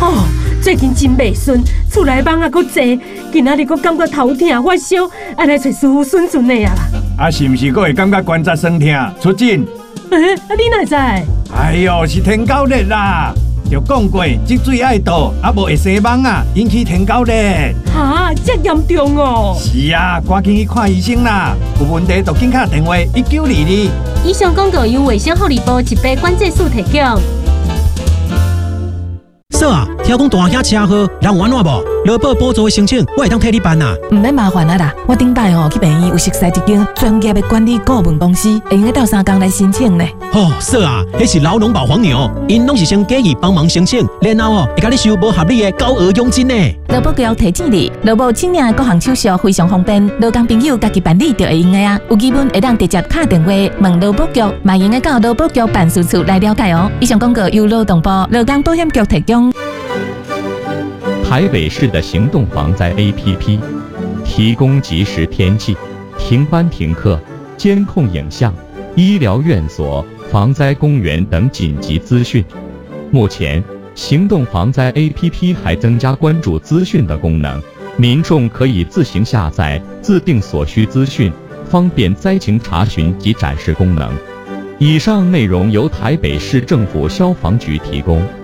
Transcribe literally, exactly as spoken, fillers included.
哦，最近真袂顺，厝内蚊啊阁济，今仔日阁感觉头痛发烧，爱来找师傅顺顺的啊啦。 啊，是毋是阁会感觉关节酸痛？出诊？ 诶、啊，你哪知？ 哎呦，是天狗热啦！就讲过，积水爱倒，啊无会生蚊啊，引起天狗热。 哈，这严重哦！ 是啊，赶紧去看医生啦！有问题就紧打电话一九二二。 以上广告由卫生福利部一百关节署提供。 嫂啊，听讲大兄车祸，人有安怎无？劳保补助的申请，我会当替你办啊。 唔免麻烦啊啦，我顶摆吼去病院有熟悉一间专业的管理顾问公司，会用到三工来申请呢。 哦，嫂啊，迄是劳农保黄牛，因拢是先建议帮忙申请，然后哦会甲你收无合理的高额佣金呢。 劳保局提醒你，劳保请领的各项手续非常方便，劳工朋友家己办理就会用的啊。有疑问会当直接打电话问劳保局，嘛用个到劳保局办事处来了解哦。以上广告由劳动部劳工保险局提供。 台北市的行动防灾 A P P 提供即时天气、停班停课、监控影像、医疗院所、防灾公园等紧急资讯。目前，行动防灾 A P P 还增加关注资讯的功能，民众可以自行下载，自定所需资讯，方便灾情查询及展示功能。以上内容由台北市政府消防局提供。